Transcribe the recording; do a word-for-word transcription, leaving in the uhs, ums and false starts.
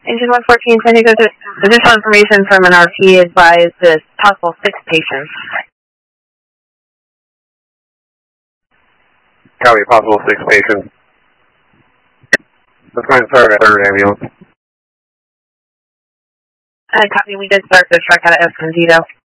Engine one fourteen, San Diego, additional information from an R P advised this possible six patients. Copy, possible six patients. Let's go ahead and start at third ambulance. Uh, copy, we did start this truck out of Escondido.